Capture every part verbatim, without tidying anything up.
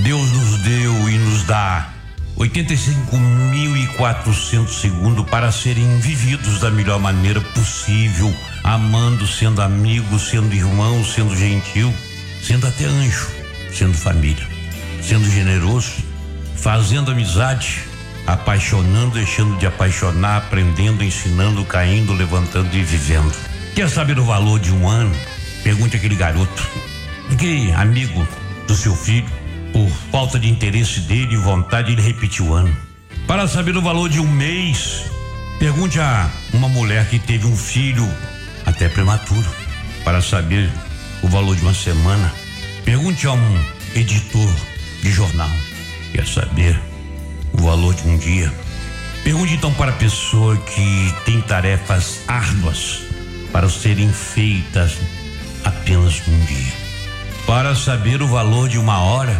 Deus nos deu e nos dá oitenta e cinco mil e quatrocentos segundos para serem vividos da melhor maneira possível, amando, sendo amigo, sendo irmão, sendo gentil, sendo até anjo, sendo família, sendo generoso, fazendo amizade, apaixonando, deixando de apaixonar, aprendendo, ensinando, caindo, levantando e vivendo. Quer saber o valor de um ano? Pergunte àquele garoto, aquele amigo do seu filho. Por falta de interesse dele e vontade, ele repetiu o ano. Para saber o valor de um mês, pergunte a uma mulher que teve um filho até prematuro. Para saber o valor de uma semana, pergunte a um editor de jornal. Quer saber o valor de um dia? Pergunte então para a pessoa que tem tarefas árduas para serem feitas apenas num dia. Para saber o valor de uma hora,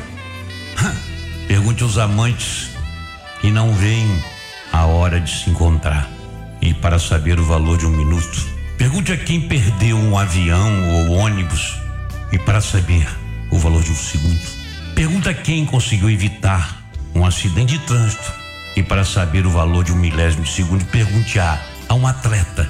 pergunte aos amantes que não veem a hora de se encontrar. E para saber o valor de um minuto, pergunte a quem perdeu um avião ou ônibus. E para saber o valor de um segundo, pergunta a quem conseguiu evitar um acidente de trânsito. E para saber o valor de um milésimo de segundo, pergunte a, a um atleta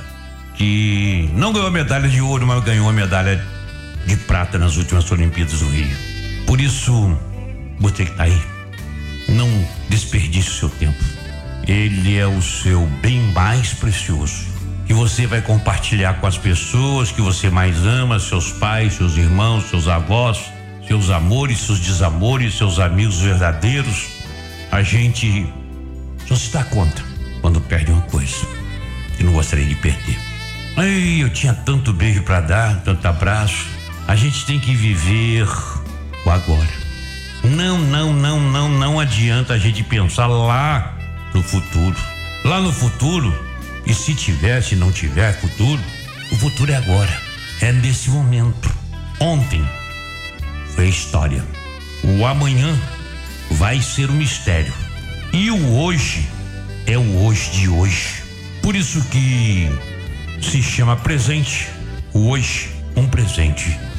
que não ganhou a medalha de ouro, mas ganhou a medalha de prata nas últimas Olimpíadas do Rio. Por isso, você que tá aí, não desperdice o seu tempo. Ele é o seu bem mais precioso, que você vai compartilhar com as pessoas que você mais ama, seus pais, seus irmãos, seus avós, seus amores, seus desamores, seus amigos verdadeiros. A gente só se dá conta quando perde uma coisa que não gostaria de perder. Ai, eu tinha tanto beijo para dar, tanto abraço. A gente tem que viver o agora. Não, não, não, não, não adianta a gente pensar lá no futuro. Lá no futuro, e se tiver, se não tiver futuro, o futuro é agora, é nesse momento. Ontem foi a história. O amanhã vai ser um mistério. E o hoje é o hoje de hoje. Por isso que se chama presente. O hoje, um presente